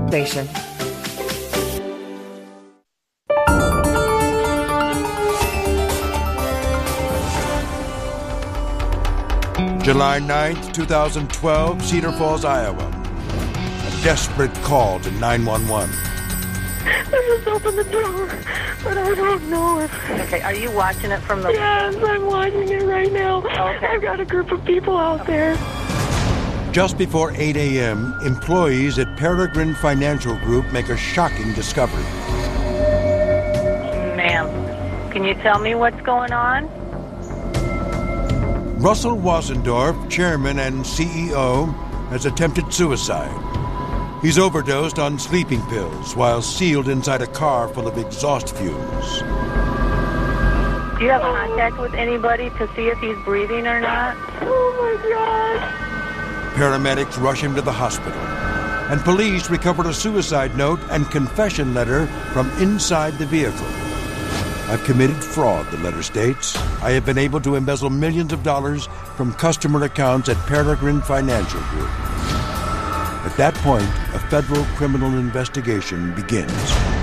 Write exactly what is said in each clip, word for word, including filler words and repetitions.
Nation. July ninth, twenty twelve, Cedar Falls, Iowa. A desperate call to nine one one. I just opened the door, but I don't know if... Okay, are you watching it from the... Yes, I'm watching it right now. Okay. I've got a group of people out there. Just before eight a.m., employees at Peregrine Financial Group make a shocking discovery. Ma'am, can you tell me what's going on? Russell Wasendorf, chairman and C E O, has attempted suicide. He's overdosed on sleeping pills while sealed inside a car full of exhaust fumes. Do you have contact with anybody to see if he's breathing or not? Oh, my God. Paramedics rush him to the hospital, and police recovered a suicide note and confession letter from inside the vehicle. I've committed fraud, the letter states. I have been able to embezzle millions of dollars from customer accounts at Peregrine Financial Group. At that point, a federal criminal investigation begins.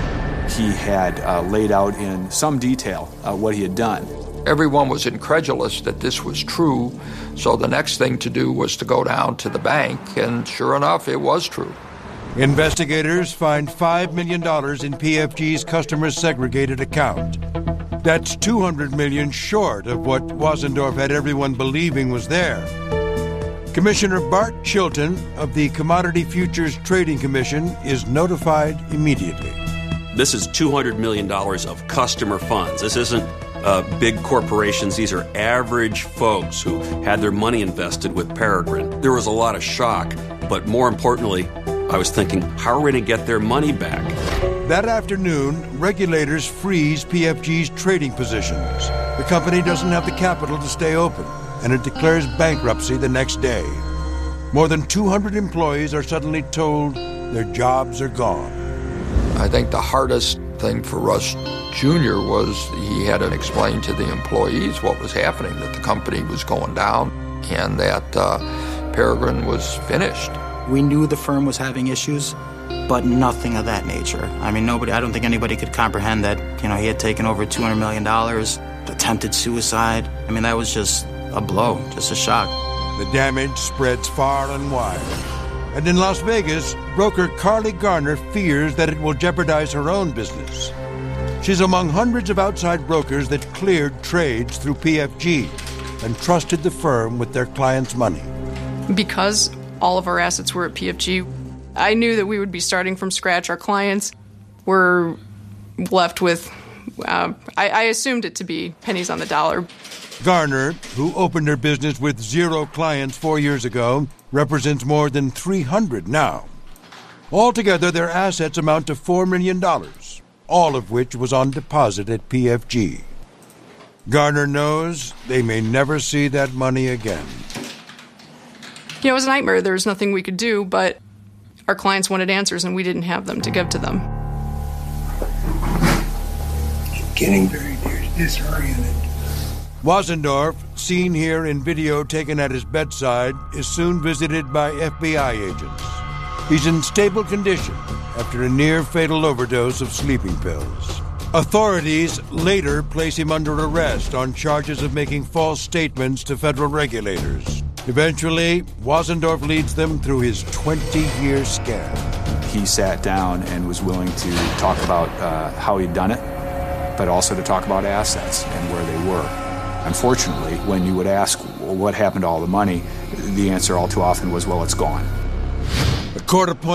He had uh, laid out in some detail uh, what he had done. Everyone was incredulous that this was true, so the next thing to do was to go down to the bank, and sure enough, it was true. Investigators find five million dollars in P F G's customer segregated account. That's two hundred million dollars short of what Wasendorf had everyone believing was there. Commissioner Bart Chilton of the Commodity Futures Trading Commission is notified immediately. This is two hundred million dollars of customer funds. This isn't uh, big corporations. These are average folks who had their money invested with Peregrine. There was a lot of shock, but more importantly, I was thinking, how are we going to get their money back? That afternoon, regulators freeze P F G's trading positions. The company doesn't have the capital to stay open, and it declares bankruptcy the next day. More than two hundred employees are suddenly told their jobs are gone. I think the hardest thing for Russ Junior was he had to explain to the employees what was happening, that the company was going down and that uh, Peregrine was finished. We knew the firm was having issues, but nothing of that nature. I mean, nobody, I don't think anybody could comprehend that, you know, he had taken over two hundred million dollars, attempted suicide. I mean, that was just a blow, just a shock. The damage spreads far and wide. And in Las Vegas, broker Carly Garner fears that it will jeopardize her own business. She's among hundreds of outside brokers that cleared trades through P F G and trusted the firm with their clients' money. Because all of our assets were at P F G, I knew that we would be starting from scratch. Our clients were left with, uh, I, I assumed it to be pennies on the dollar. Garner, who opened her business with zero clients four years ago, represents more than three hundred now. Altogether, their assets amount to four million dollars, all of which was on deposit at P F G. Garner knows they may never see that money again. You know, it was a nightmare. There was nothing we could do, but our clients wanted answers, and we didn't have them to give to them. Getting very disoriented. Wasendorf, seen here in video taken at his bedside, is soon visited by F B I agents. He's in stable condition after a near-fatal overdose of sleeping pills. Authorities later place him under arrest on charges of making false statements to federal regulators. Eventually, Wasendorf leads them through his twenty-year scam. He sat down and was willing to talk about uh, how he'd done it, but also to talk about assets and where they were. Unfortunately, when you would ask, well, what happened to all the money, the answer all too often was, well, it's gone. The court appointed